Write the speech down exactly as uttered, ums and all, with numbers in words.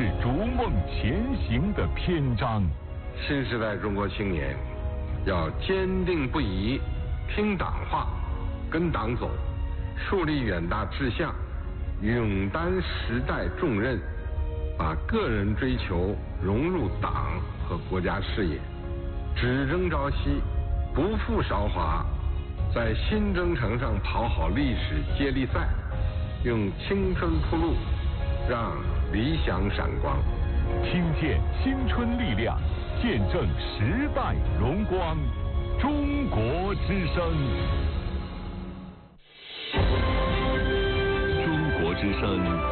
是逐梦前行的篇章。 新时代中国青年要坚定不移听党话，跟党走，树立远大志向，勇担时代重任，把个人追求融入党和国家事业，只争朝夕，不负韶华，在新征程上跑好历史接力赛，用青春铺路，让理想闪光。 听见青春力量，见证时代荣光。中国之声。中国之声。